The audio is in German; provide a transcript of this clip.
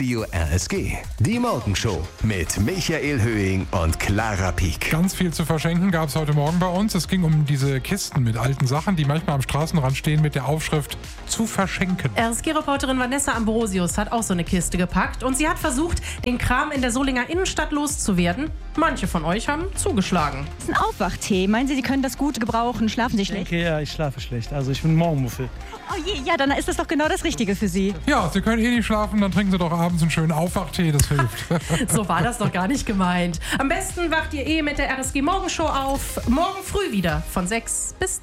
Radio RSG. Die Morgenshow mit Michael Höhing und Clara Pieck. Ganz viel zu verschenken gab es heute Morgen bei uns. Es ging um diese Kisten mit alten Sachen, die manchmal am Straßenrand stehen mit der Aufschrift zu verschenken. RSG-Reporterin Vanessa Ambrosius hat auch so eine Kiste gepackt und sie hat versucht, den Kram in der Solinger Innenstadt loszuwerden. Manche von euch haben zugeschlagen. Das ist ein Aufwachtee. Meinen Sie, Sie können das gut gebrauchen? Schlafen Sie schlecht? Ja, ich schlafe schlecht. Also ich bin Morgenmuffel. Oh je, ja, dann ist das doch genau das Richtige für Sie. Ja, Sie können nicht schlafen, dann trinken Sie doch abends einen schönen Aufwachtee, das hilft. So war das doch gar nicht gemeint. Am besten wacht ihr mit der RSG Morgenshow auf. Morgen früh wieder von 6 bis